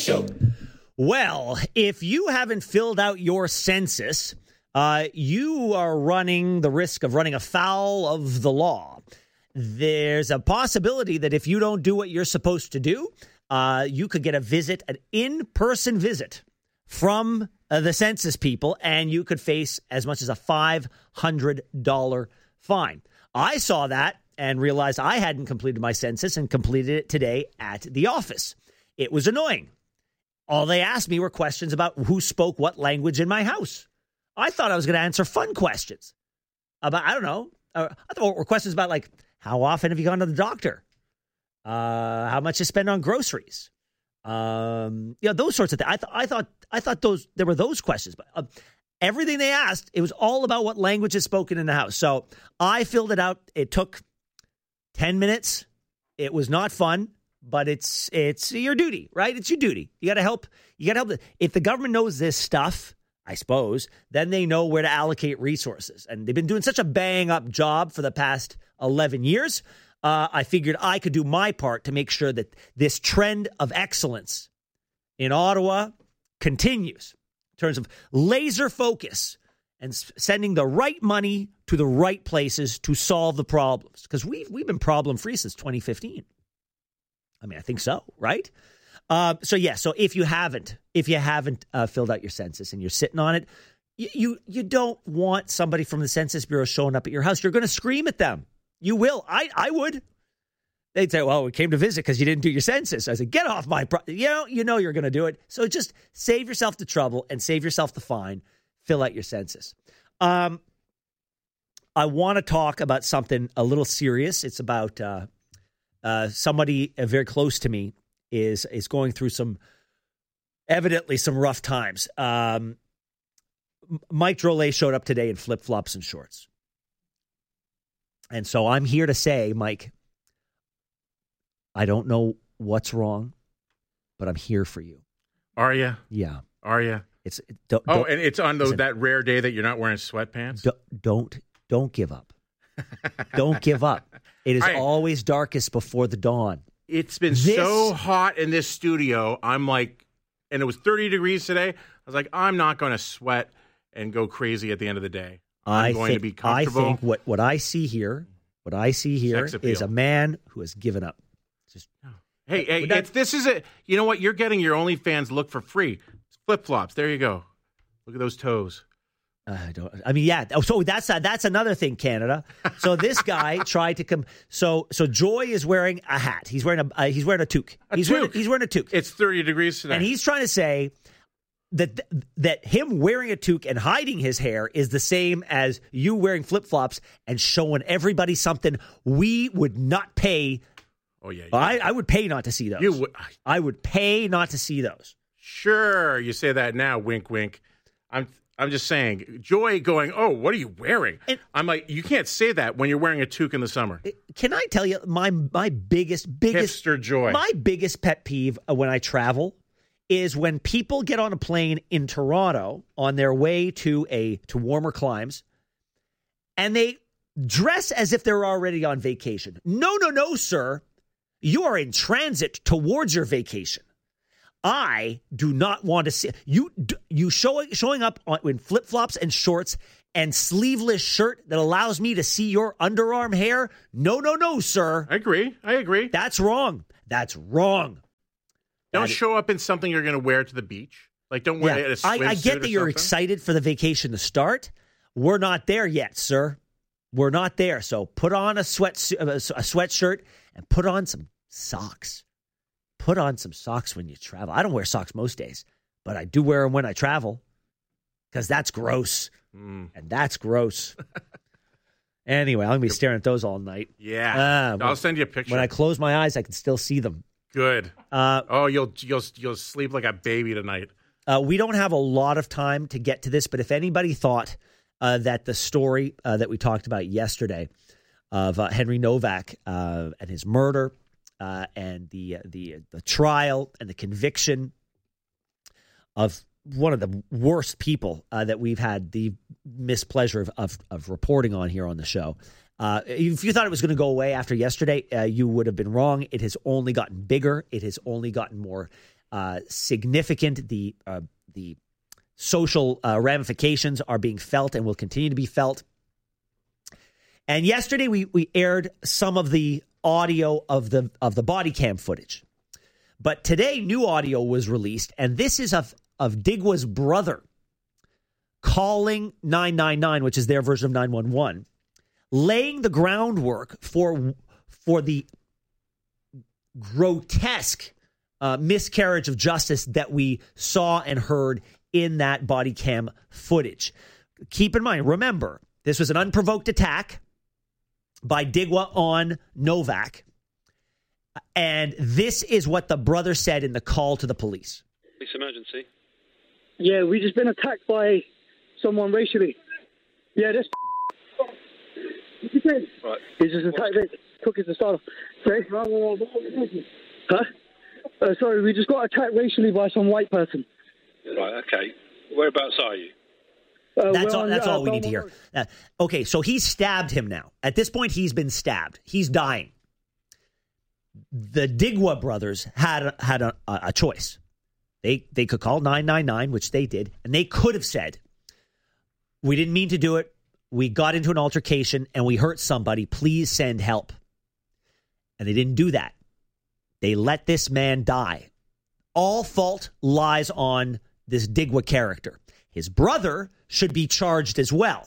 Show. Well, if you haven't filled out your census, you are running the risk of running afoul of the law. There's a possibility that if you don't do what you're supposed to do, you could get an in-person visit from the census people, and you could face as much as a $500 fine. I saw that and realized I hadn't completed my census and completed it today at the office. It was annoying. All they asked me were questions about who spoke what language in my house. I thought I was going to answer fun questions about, I don't know. I thought were questions about, like, how often have you gone to the doctor? How much you spend on groceries? Those sorts of things. I thought there were those questions, but everything they asked, it was all about what language is spoken in the house. So I filled it out. It took 10 minutes. It was not fun, but it's your duty, right? It's your duty. You got to help. If the government knows this stuff, I suppose, then they know where to allocate resources. And they've been doing such a bang-up job for the past 11 years. I figured I could do my part to make sure that this trend of excellence in Ottawa continues in terms of laser focus and sending the right money to the right places to solve the problems. Because we've been problem-free since 2015. I mean, I think so, right? So if you haven't filled out your census and you're sitting on it, you don't want somebody from the Census Bureau showing up at your house. You're going to scream at them. You will. I would. They'd say, well, we came to visit because you didn't do your census. I said, get off my you know you're going to do it. So just save yourself the trouble and save yourself the fine. Fill out your census. I want to talk about something a little serious. It's about somebody very close to me is going through evidently some rough times. Mike Drolet showed up today in flip-flops and shorts. And so I'm here to say, Mike, I don't know what's wrong, but I'm here for you. Are you? Yeah. Are you? And it's on that rare day that you're not wearing sweatpants? Don't give up. Don't give up. It is always darkest before the dawn. It's been so hot in this studio. I'm like, and it was 30 degrees today. I was like, I'm not going to sweat and go crazy at the end of the day. I'm going to be comfortable. I think what I see here is a man who has given up. This is it. You know what? You're getting your OnlyFans look for free. Flip flops. There you go. Look at those toes. So that's another thing, Canada. So this guy tried to come. So Joy is wearing a hat. He's wearing a toque. He's wearing a toque. It's 30 degrees today, and he's trying to say that him wearing a toque and hiding his hair is the same as you wearing flip-flops and showing everybody something we would not pay. Oh, yeah. I would pay not to see those. I would pay not to see those. Sure, you say that now, wink, wink. I'm just saying, Joy going, oh, what are you wearing? And I'm like, you can't say that when you're wearing a toque in the summer. Can I tell you my biggest hipster Joy? My biggest pet peeve when I travel is when people get on a plane in Toronto on their way to warmer climes, and they dress as if they're already on vacation. No, sir. You are in transit towards your vacation. I do not want to see you showing up in flip-flops and shorts and sleeveless shirt that allows me to see your underarm hair. No, sir. I agree. That's wrong. Don't show up in something you're going to wear to the beach. Like, don't wear a swimsuit. I get that you're excited for the vacation to start. We're not there yet, sir. We're not there. So put on a sweatshirt and put on some socks. Put on some socks when you travel. I don't wear socks most days, but I do wear them when I travel because that's gross. And that's gross. Anyway, I'm going to be staring at those all night. Yeah. I'll send you a picture. When I close my eyes, I can still see them. Good. You'll sleep like a baby tonight. We don't have a lot of time to get to this, but if anybody thought that the story that we talked about yesterday of Henry Novak and his murder and the trial and the conviction of one of the worst people that we've had the mispleasure of reporting on here on the show. If you thought it was going to go away after yesterday, you would have been wrong. It has only gotten bigger. It has only gotten more significant. The social ramifications are being felt and will continue to be felt. And yesterday we aired some of the audio of the body cam footage. But today new audio was released, and this is of Digwa's brother calling 999, which is their version of 911, laying the groundwork for the grotesque miscarriage of justice that we saw and heard in that body cam footage. Keep in mind, remember, this was an unprovoked attack by Digwa on Novak. And this is what the brother said in the call to the police. Police emergency. Yeah, we just been attacked by someone racially. Yeah, this. Right. He just attacked it. Took it to start off. Sorry? Huh? Sorry, we just got attacked racially by some white person. Right, okay. Whereabouts are you? That's all we need to hear. Okay, so he stabbed him now. At this point, he's been stabbed. He's dying. The Digwa brothers had a choice. They could call 999, which they did, and they could have said, we didn't mean to do it. We got into an altercation and we hurt somebody. Please send help. And they didn't do that. They let this man die. All fault lies on this Digwa character. His brother should be charged as well.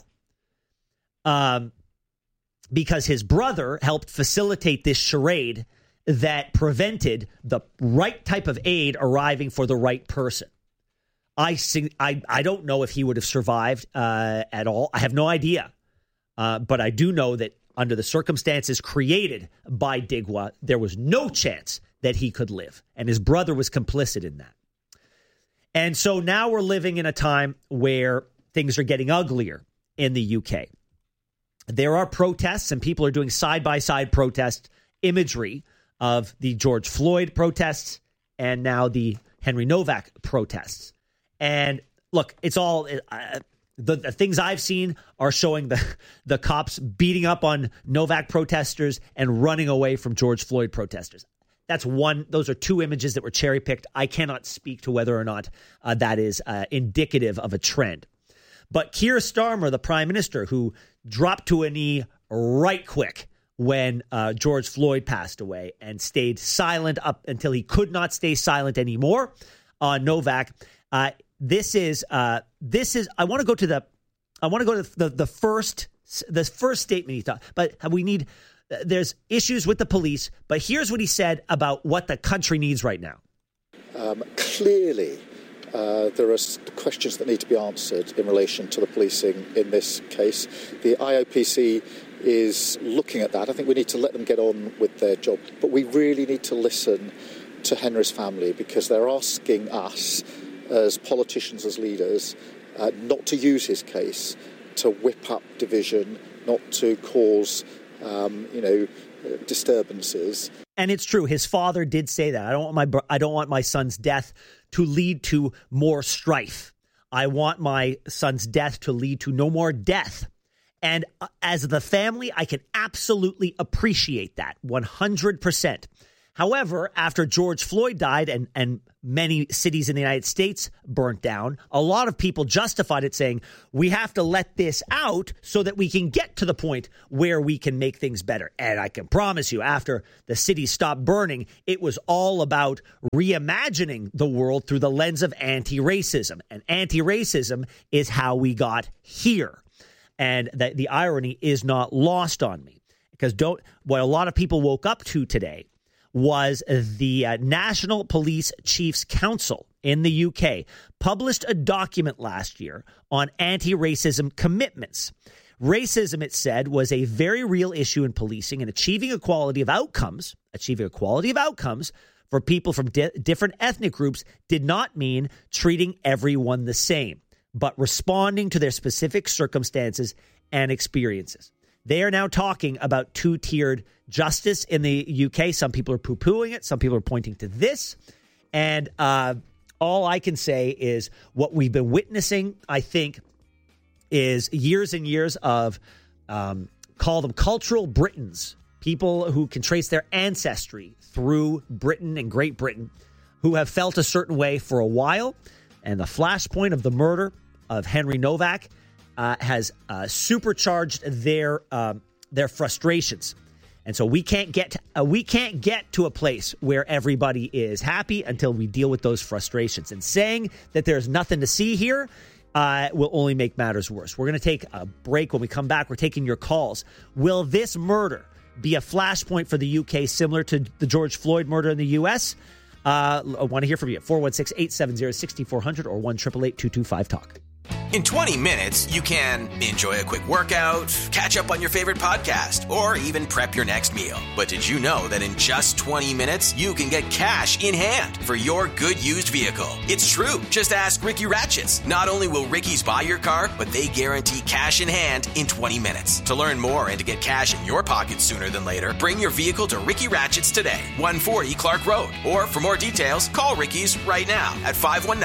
Because his brother helped facilitate this charade that prevented the right type of aid arriving for the right person. I don't know if he would have survived at all. I have no idea. But I do know that under the circumstances created by Digwa, there was no chance that he could live. And his brother was complicit in that. And so now we're living in a time where things are getting uglier in the UK. There are protests, and people are doing side-by-side protest imagery of the George Floyd protests and now the Henry Novak protests. And look, it's all the things I've seen are showing the cops beating up on Novak protesters and running away from George Floyd protesters. That's one. Those are two images that were cherry picked. I cannot speak to whether or not that is indicative of a trend. But Keir Starmer, the prime minister, who dropped to a knee right quick when George Floyd passed away and stayed silent up until he could not stay silent anymore on Novak. This is. I want to go to the first statement he thought. But we need. There's issues with the police. But here's what he said about what the country needs right now. Clearly, there are questions that need to be answered in relation to the policing in this case. The IOPC is looking at that. I think we need to let them get on with their job. But we really need to listen to Henry's family because they're asking us as politicians, as leaders, not to use his case to whip up division, not to cause, disturbances. And it's true. His father did say that. I don't want my son's death to lead to more strife. I want my son's death to lead to no more death. And as the family, I can absolutely appreciate that 100%. However, after George Floyd died and many cities in the United States burnt down, a lot of people justified it saying, we have to let this out so that we can get to the point where we can make things better. And I can promise you, after the city stopped burning, it was all about reimagining the world through the lens of anti-racism. And anti-racism is how we got here. And the irony is not lost on me. Because what a lot of people woke up to today was the National Police Chiefs Council in the UK published a document last year on anti-racism commitments. Racism, it said, was a very real issue in policing, and achieving equality of outcomes for people from different ethnic groups did not mean treating everyone the same, but responding to their specific circumstances and experiences. They are now talking about two-tiered justice in the UK. Some people are poo-pooing it. Some people are pointing to this. And all I can say is what we've been witnessing, I think, is years and years of, call them cultural Britons, people who can trace their ancestry through Britain and Great Britain, who have felt a certain way for a while, and the flashpoint of the murder of Henry Novak has supercharged their frustrations. And so we can't get to a place where everybody is happy until we deal with those frustrations. And saying that there's nothing to see here will only make matters worse. We're going to take a break. When we come back, we're taking your calls. Will this murder be a flashpoint for the UK similar to the George Floyd murder in the U.S.? I want to hear from you at 416-870-6400 or 1-888-225-TALK. In 20 minutes, you can enjoy a quick workout, catch up on your favorite podcast, or even prep your next meal. But did you know that in just 20 minutes, you can get cash in hand for your good used vehicle? It's true. Just ask Ricky Ratchets. Not only will Ricky's buy your car, but they guarantee cash in hand in 20 minutes. To learn more and to get cash in your pocket sooner than later, bring your vehicle to Ricky Ratchets today, 140 Clark Road. Or for more details, call Ricky's right now at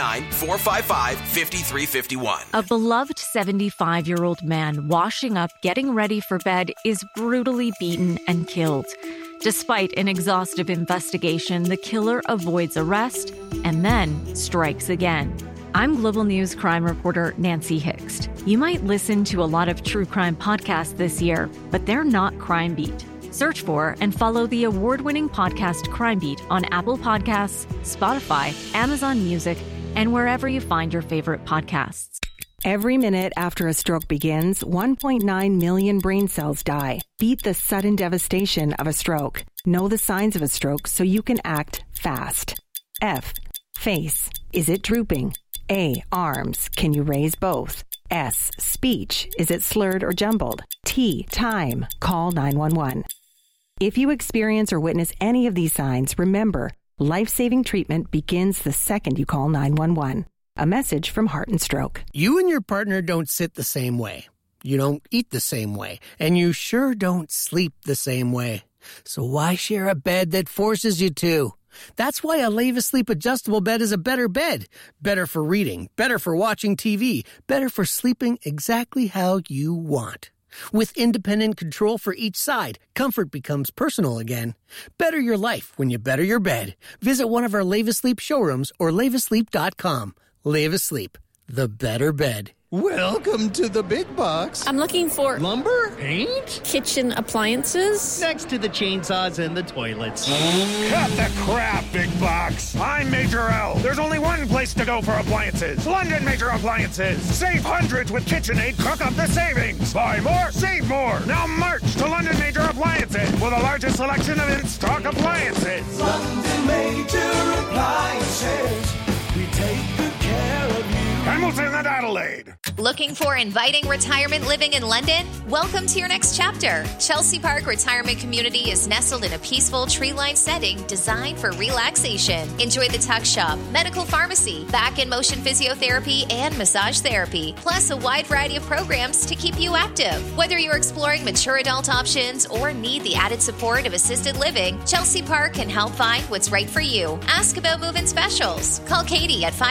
519-455-5351. A beloved 75-year-old man washing up, getting ready for bed, is brutally beaten and killed. Despite an exhaustive investigation, the killer avoids arrest and then strikes again. I'm Global News crime reporter Nancy Hixt. You might listen to a lot of true crime podcasts this year, but they're not Crime Beat. Search for and follow the award-winning podcast Crime Beat on Apple Podcasts, Spotify, Amazon Music, and wherever you find your favorite podcasts. Every minute after a stroke begins, 1.9 million brain cells die. Beat the sudden devastation of a stroke. Know the signs of a stroke so you can act fast. F. Face. Is it drooping? A. Arms. Can you raise both? S. Speech. Is it slurred or jumbled? T. Time. Call 911. If you experience or witness any of these signs, remember, life-saving treatment begins the second you call 911. A message from Heart and Stroke. You and your partner don't sit the same way. You don't eat the same way. And you sure don't sleep the same way. So why share a bed that forces you to? That's why a Leva Sleep adjustable bed is a better bed. Better for reading, better for watching TV, better for sleeping exactly how you want. With independent control for each side, comfort becomes personal again. Better your life when you better your bed. Visit one of our Leva Sleep showrooms or levasleep.com. Leva Sleep, the better bed. Welcome to the big box. I'm looking for lumber, paint, kitchen appliances. Next to the chainsaws and the toilets. Cut the crap, big box. I'm Major L. There's only one place to go for appliances. London Major Appliances. Save hundreds with KitchenAid. Cook up the savings. Buy more, save more. Now march to London Major Appliances for the largest selection of in-stock appliances. London Major Appliances. We take good care of you. Hamilton and Adelaide. Looking for inviting retirement living in London? Welcome to your next chapter. Chelsea Park Retirement Community is nestled in a peaceful tree-lined setting designed for relaxation. Enjoy the tuck shop, medical pharmacy, back and motion physiotherapy, and massage therapy, plus a wide variety of programs to keep you active. Whether you're exploring mature adult options or need the added support of assisted living, Chelsea Park can help find what's right for you. Ask about move-in specials. Call Katie at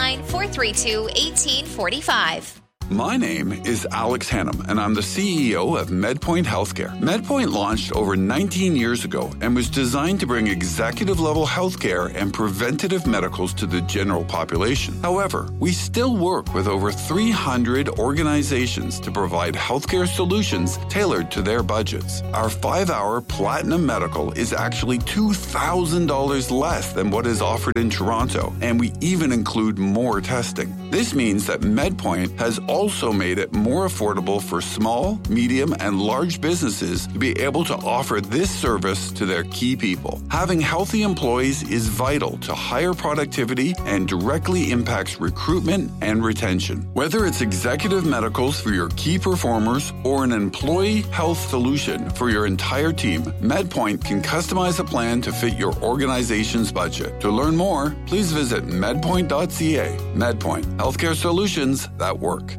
519-432-1845. My name is Alex Hannum, and I'm the CEO of MedPoint Healthcare. MedPoint launched over 19 years ago and was designed to bring executive-level healthcare and preventative medicals to the general population. However, we still work with over 300 organizations to provide healthcare solutions tailored to their budgets. Our 5-hour Platinum Medical is actually $2,000 less than what is offered in Toronto, and we even include more testing. This means that MedPoint has also made it more affordable for small, medium, and large businesses to be able to offer this service to their key people. Having healthy employees is vital to higher productivity and directly impacts recruitment and retention. Whether it's executive medicals for your key performers or an employee health solution for your entire team, MedPoint can customize a plan to fit your organization's budget. To learn more, please visit medpoint.ca. MedPoint, healthcare solutions that work.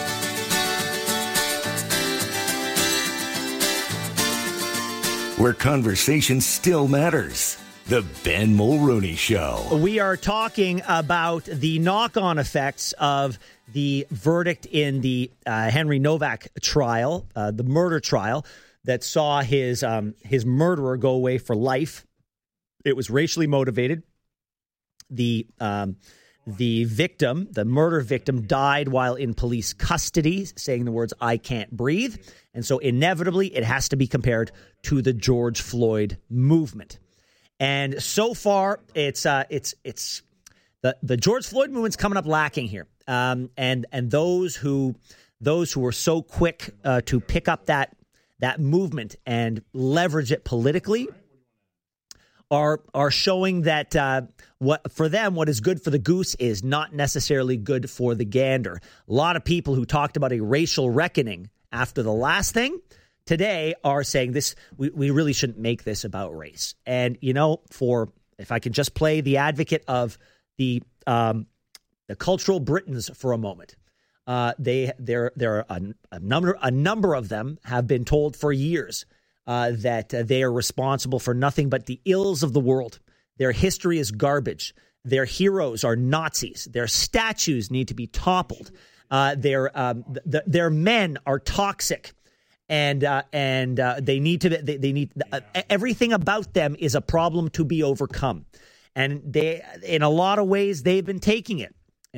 Where conversation still matters. The Ben Mulroney Show. We are talking about the knock-on effects of the verdict in the Henry Novak trial, the murder trial that saw his murderer go away for life. It was racially motivated. the victim, the murder victim, died while in police custody, saying the words, "I can't breathe." And so inevitably it has to be compared to the George Floyd movement. And so far it's the George Floyd movement's coming up lacking here. And those who were so quick to pick up that movement and leverage it politically are showing that what is good for the goose is not necessarily good for the gander. A lot of people who talked about a racial reckoning after the last thing today are saying this. We really shouldn't make this about race. And if I could just play the advocate of the cultural Britons for a moment, there are a number of them have been told for years that they are responsible for nothing but the ills of the world. Their history is garbage. Their heroes are Nazis. Their statues need to be toppled. Their men are toxic, and they need everything about them is a problem to be overcome. And in a lot of ways, they've been taking it.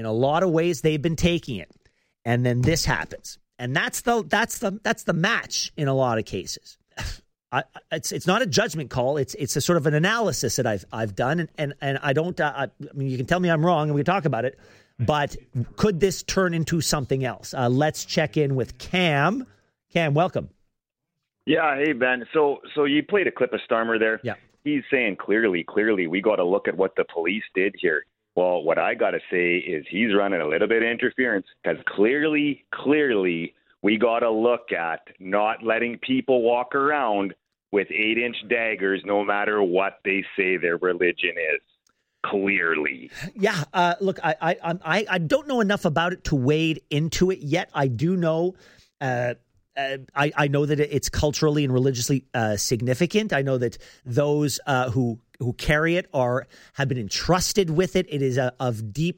And then this happens, and that's the match in a lot of cases. It's not a judgment call. It's a sort of an analysis that I've done, and I don't. I mean, you can tell me I'm wrong, and we can talk about it. But could this turn into something else? Let's check in with Cam. Cam, welcome. Yeah, hey Ben. So you played a clip of Starmer there. Yeah, he's saying clearly, we got to look at what the police did here. Well, what I got to say is he's running a little bit of interference because clearly, we got to look at not letting people walk around with 8-inch daggers no matter what they say their religion is. Clearly. Yeah. Look, I don't know enough about it to wade into it yet. I do know. I know that it's culturally and religiously significant. I know that those who carry it have been entrusted with it. It is of deep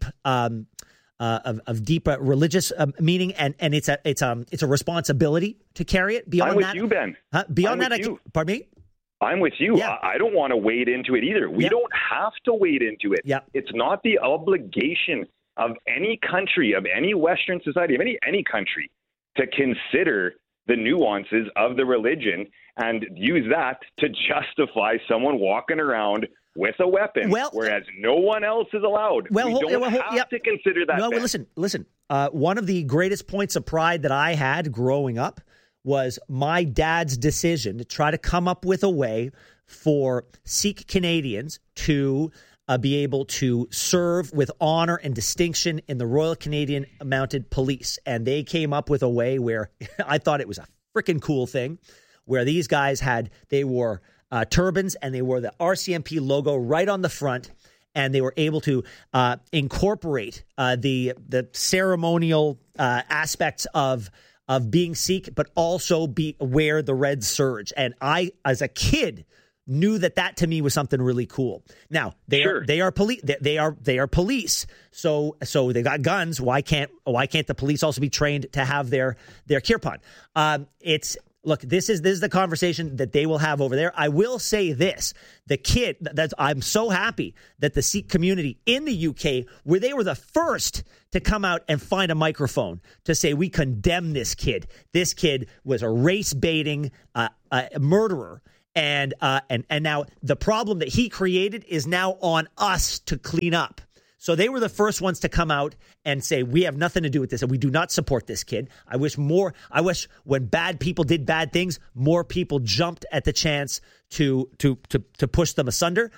religious meaning, and it's a responsibility to carry it. Beyond I'm with that, you, Ben. Beyond that, pardon me. I'm with you. Yeah. I don't want to wade into it either. We don't have to wade into it. Yeah. It's not the obligation of any country, of any Western society, of any country, to consider the nuances of the religion and use that to justify someone walking around with a weapon, whereas no one else is allowed. We don't have to consider that. No, listen. One of the greatest points of pride that I had growing up was my dad's decision to try to come up with a way for Sikh Canadians to be able to serve with honor and distinction in the Royal Canadian Mounted Police. And they came up with a way where I thought it was a freaking cool thing, where these guys they wore turbans and they wore the RCMP logo right on the front. And they were able to incorporate the ceremonial aspects of being Sikh, but also wear the red serge. And I, as a kid, knew that to me was something really cool. Now they are police. They are police. So they got guns. Why can't the police also be trained to have their kirpan? Look, this is the conversation that they will have over there. I will say this: I'm so happy that the Sikh community in the UK, where they were the first to come out and find a microphone to say we condemn this kid. This kid was a race baiting murderer. And now the problem that he created is now on us to clean up. So they were the first ones to come out and say, we have nothing to do with this and we do not support this kid. I wish when bad people did bad things, more people jumped at the chance to push them asunder.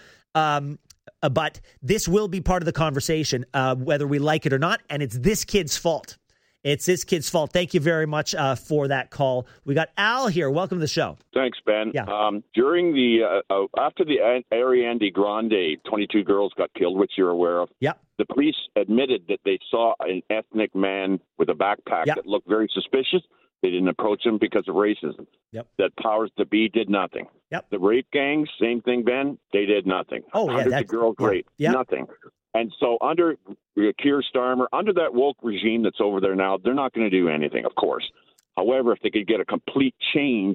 But this will be part of the conversation, whether we like it or not. And it's this kid's fault. It's this kid's fault. Thank you very much for that call. We got Al here. Welcome to the show. Thanks, Ben. Yeah. During after the Ariana Grande, 22 girls got killed, which you're aware of. Yeah. The police admitted that they saw an ethnic man with a backpack that looked very suspicious. They didn't approach him because of racism. Yep. That powers to be did nothing. Yep. The rape gangs, same thing, Ben. They did nothing. Oh, yeah. Hundreds of girls raped. Yep. Nothing. And so under Keir Starmer, under that woke regime that's over there now, they're not going to do anything, of course. However, if they could get a complete change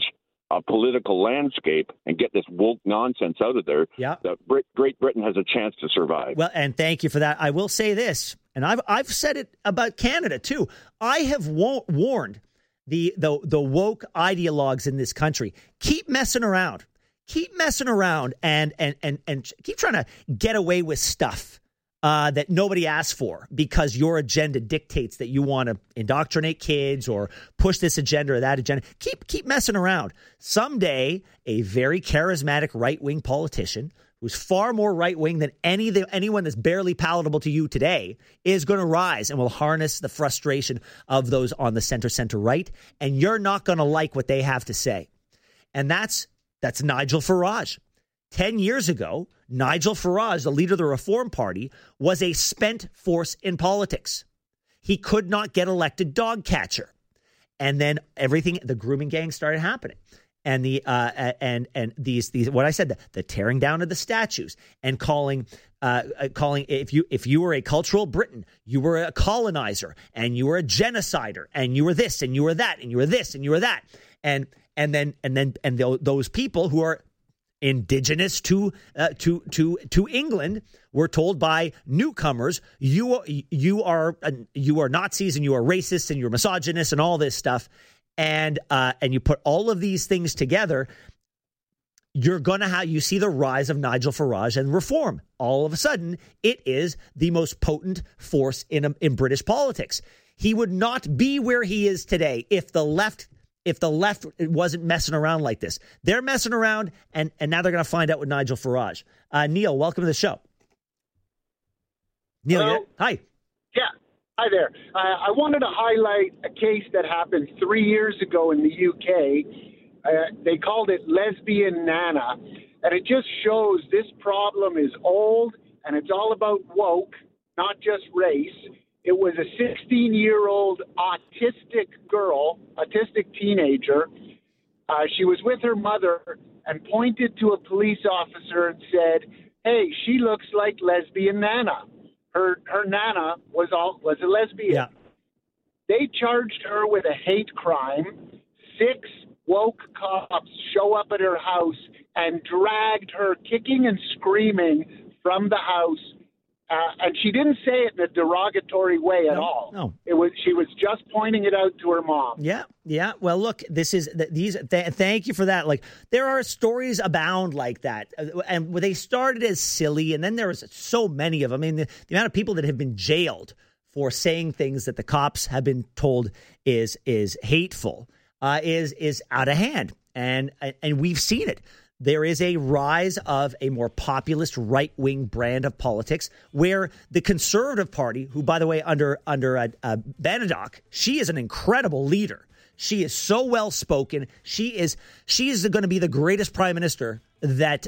political landscape and get this woke nonsense out of there, Great Britain has a chance to survive. Well, and thank you for that. I will say this, and I've said it about Canada too. I have warned the woke ideologues in this country, keep messing around. Keep messing around and keep trying to get away with stuff that nobody asked for because your agenda dictates that you want to indoctrinate kids or push this agenda or that agenda. Keep messing around. Someday, a very charismatic right-wing politician who's far more right-wing than anyone that's barely palatable to you today is going to rise and will harness the frustration of those on the center right, and you're not going to like what they have to say. And that's Nigel Farage. 10 years ago, Nigel Farage, the leader of the Reform Party, was a spent force in politics. He could not get elected dog catcher. And then the grooming gang started happening. And these what I said, the tearing down of the statues and calling if you were a cultural Briton, you were a colonizer and you were a genocider and you were this and you were that and you were this and you were that. And those people who are indigenous to England were told by newcomers, you are Nazis and you are racists and you're misogynists and all this stuff, and you put all of these things together, you're gonna you see the rise of Nigel Farage and Reform. All of a sudden, it is the most potent force in British politics. He would not be where he is today if the left wasn't messing around like this. They're messing around, and now they're going to find out with Nigel Farage. Neil, welcome to the show. Neil, hi. Yeah, hi there. I wanted to highlight a case that happened 3 years ago in the UK. They called it Lesbian Nana, and it just shows this problem is old, and it's all about woke, not just race. It was a 16-year-old autistic teenager. She was with her mother and pointed to a police officer and said, "Hey, she looks like lesbian Nana." Her Nana was a lesbian. Yeah. They charged her with a hate crime. 6 woke cops show up at her house and dragged her kicking and screaming from the house. And she didn't say it in a derogatory way at all. No. She was just pointing it out to her mom. Yeah. Well, look, thank you for that. Like, there are stories abound like that, and they started as silly, and then there was so many of them. I mean, the amount of people that have been jailed for saying things that the cops have been told is hateful is out of hand, and we've seen it. There is a rise of a more populist right-wing brand of politics where the Conservative Party, who, by the way, under Banadoc, she is an incredible leader. She is so well-spoken. She is going to be the greatest prime minister that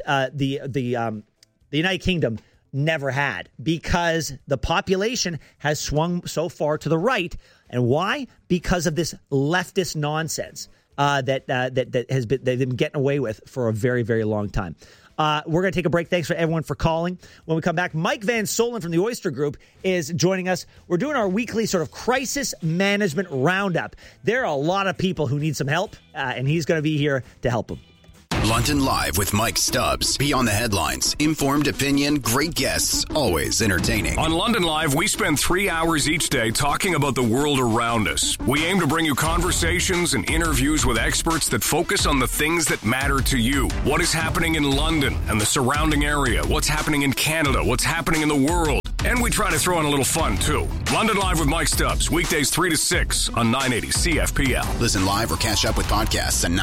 the United Kingdom never had, because the population has swung so far to the right. And why? Because of this leftist nonsense. That they've been getting away with for a very, very long time. We're going to take a break. Thanks for everyone for calling. When we come back, Mike Van Solen from the Oyster Group is joining us. We're doing our weekly sort of crisis management roundup. There are a lot of people who need some help, and he's going to be here to help them. London Live with Mike Stubbs. Beyond the headlines. Informed opinion, great guests, always entertaining. On London Live, we spend 3 hours each day talking about the world around us. We aim to bring you conversations and interviews with experts that focus on the things that matter to you. What is happening in London and the surrounding area? What's happening in Canada? What's happening in the world? And we try to throw in a little fun, too. London Live with Mike Stubbs, weekdays 3 to 6 on 980 CFPL. Listen live or catch up with podcasts at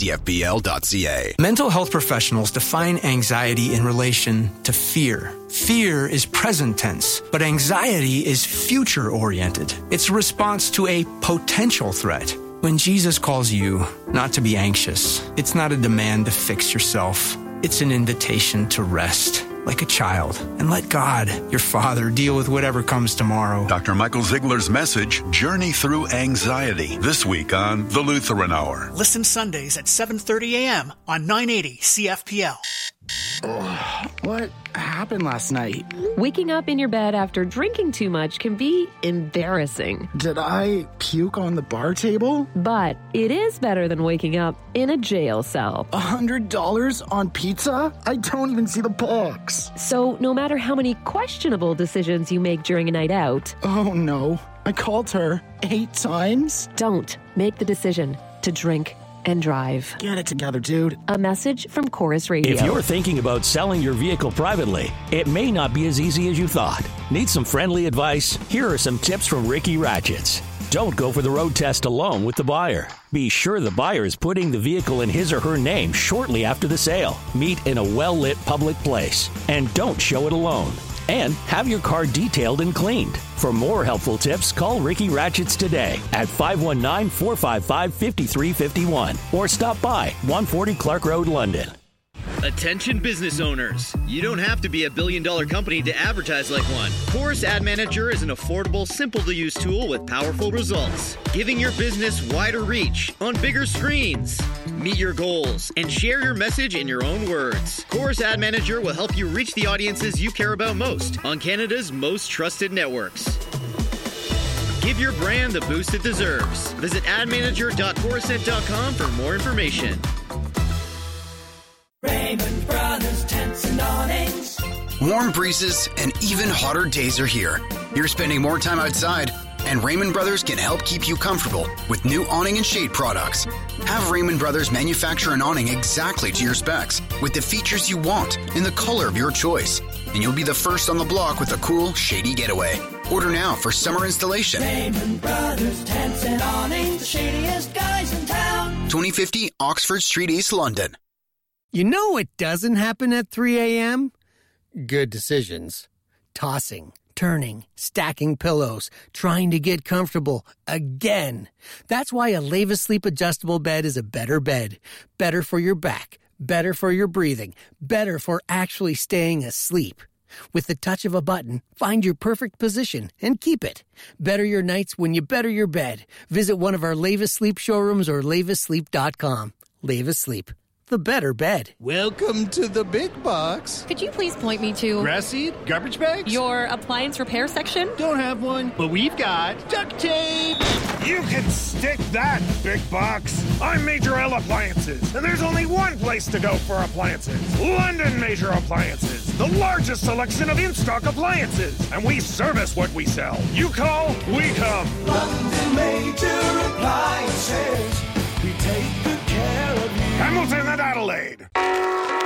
980CFPL.ca. Mental health professionals define anxiety in relation to fear. Fear is present tense, but anxiety is future-oriented. It's a response to a potential threat. When Jesus calls you not to be anxious, it's not a demand to fix yourself. It's an invitation to rest, like a child, and let God, your Father, deal with whatever comes tomorrow. Dr. Michael Ziegler's message, Journey Through Anxiety, this week on The Lutheran Hour. Listen Sundays at 7:30 a.m. on 980 CFPL. What happened last night? Waking up in your bed after drinking too much can be embarrassing. Did I puke on the bar table? But it is better than waking up in a jail cell. $100 on pizza? I don't even see the box. So no matter how many questionable decisions you make during a night out... Oh no, I called her 8 times? Don't make the decision to drink and drive. Get it together, dude. A message from Chorus Radio. If you're thinking about selling your vehicle privately, it may not be as easy as you thought. Need some friendly advice? Here are some tips from Ricky Ratchets. Don't go for the road test alone with the buyer. Be sure the buyer is putting the vehicle in his or her name shortly after the sale. Meet in a well-lit public place. And don't show it alone. And have your car detailed and cleaned. For more helpful tips, call Ricky Ratchets today at 519-455-5351 or stop by 140 Clark Road, London. Attention business owners. You don't have to be a billion-dollar company to advertise like one. Chorus Ad Manager is an affordable, simple-to-use tool with powerful results, giving your business wider reach on bigger screens. Meet your goals and share your message in your own words. Chorus Ad Manager will help you reach the audiences you care about most on Canada's most trusted networks. Give your brand the boost it deserves. Visit admanager.chorusnet.com for more information. Raymond Brothers Tents and Awnings. Warm breezes and even hotter days are here. You're spending more time outside, and Raymond Brothers can help keep you comfortable with new awning and shade products. Have Raymond Brothers manufacture an awning exactly to your specs, with the features you want in the color of your choice. And you'll be the first on the block with a cool, shady getaway. Order now for summer installation. Raymond Brothers Tents and Awnings, the shadiest guys in town. 2050 Oxford Street, East London. You know what doesn't happen at 3 a.m.? Good decisions. Tossing, turning, stacking pillows, trying to get comfortable again. That's why a Leva Sleep adjustable bed is a better bed. Better for your back, better for your breathing, better for actually staying asleep. With the touch of a button, find your perfect position and keep it. Better your nights when you better your bed. Visit one of our Leva Sleep showrooms or levasleep.com. Leva Sleep. The better bed. Welcome to the big box. Could you please point me to... Grass seed? Garbage bags? Your appliance repair section? Don't have one, but we've got duct tape. You can stick that, big box. I'm Major L Appliances, and there's only one place to go for appliances. London Major Appliances, the largest selection of in-stock appliances. And we service what we sell. You call, we come. London Major Appliances. We take good care of you. Hamilton and Adelaide.